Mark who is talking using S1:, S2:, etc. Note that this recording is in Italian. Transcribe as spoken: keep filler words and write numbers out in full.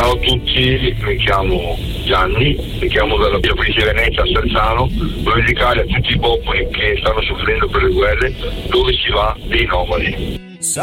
S1: Ciao a tutti, mi chiamo Gianni, mi chiamo dalla provincia di Venezia a Salzano, voglio dedicare a tutti i popoli che stanno soffrendo per le guerre, dove si va dei nomadi.